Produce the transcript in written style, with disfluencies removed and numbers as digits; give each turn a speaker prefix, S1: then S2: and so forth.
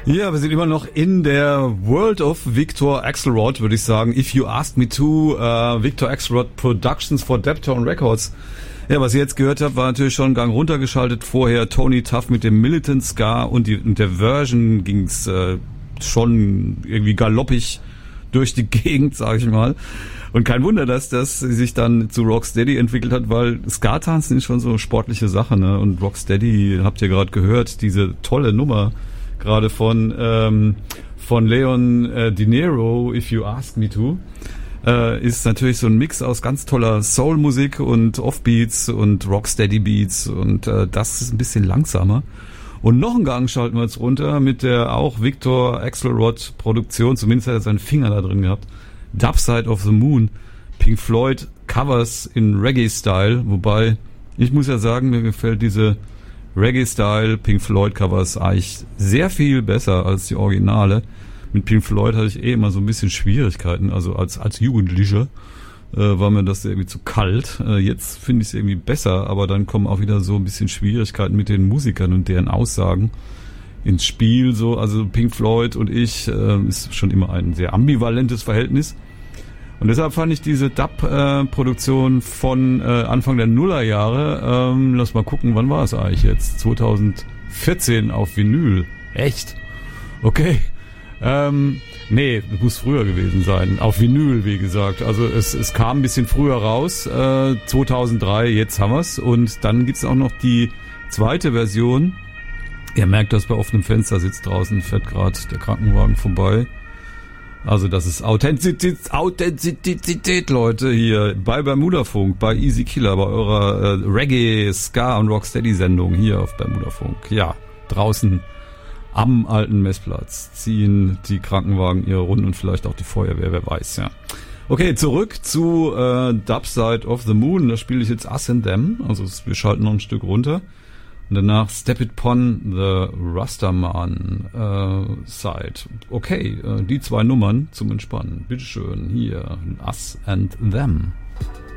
S1: Ja, wir sind immer noch in der World of Victor Axelrod, würde ich sagen. If You Ask Me To, Victor Axelrod Productions for Deptone Records. Ja, was ihr jetzt gehört habt, war natürlich schon einen Gang runtergeschaltet. Vorher Tony Tuff mit dem Militant Ska und der Version ging's schon irgendwie galoppig durch die Gegend, sag ich mal. Und kein Wunder, dass das sich dann zu Rocksteady entwickelt hat, weil Ska-Tanzen ist schon so eine sportliche Sache, ne? Und Rocksteady, habt ihr gerade gehört, diese tolle Nummer gerade von Leon De Niro, If You Ask Me To, ist natürlich so ein Mix aus ganz toller Soul-Musik und Offbeats und Rocksteady-Beats und das ist ein bisschen langsamer. Und noch einen Gang schalten wir jetzt runter mit der auch Victor Axelrod Produktion, zumindest hat er seinen Finger da drin gehabt. Dark Side of the Moon, Pink Floyd Covers in Reggae-Style, wobei ich muss ja sagen, mir gefällt diese Reggae-Style Pink Floyd Covers eigentlich sehr viel besser als die Originale. Mit Pink Floyd hatte ich immer so ein bisschen Schwierigkeiten, also als Jugendlicher war mir das irgendwie zu kalt. Jetzt finde ich es irgendwie besser, aber dann kommen auch wieder so ein bisschen Schwierigkeiten mit den Musikern und deren Aussagen ins Spiel. So, also Pink Floyd und ich ist schon immer ein sehr ambivalentes Verhältnis. Und deshalb fand ich diese Dub-Produktion von Anfang der Nullerjahre, lass mal gucken, wann war es eigentlich jetzt? 2014 auf Vinyl. Echt? Okay. Nee, muss früher gewesen sein. Auf Vinyl, wie gesagt. Also es kam ein bisschen früher raus. 2003, jetzt haben wir's. Und dann gibt's auch noch die zweite Version. Ihr merkt, dass bei offenem Fenster sitzt draußen, fährt gerade der Krankenwagen vorbei. Also das ist Authentizität, Leute, hier bei Bermudafunk, bei Easy Killer, bei eurer Reggae, Ska und Rocksteady-Sendung hier auf Bermudafunk. Ja, draußen am alten Messplatz ziehen die Krankenwagen ihre Runden und vielleicht auch die Feuerwehr, wer weiß, ja. Okay, zurück zu Dark Side of the Moon, da spiele ich jetzt Us and Them, also wir schalten noch ein Stück runter. Und danach Step It Pon the Rastaman Side. Okay, die zwei Nummern zum Entspannen. Bitteschön, hier Us and Them.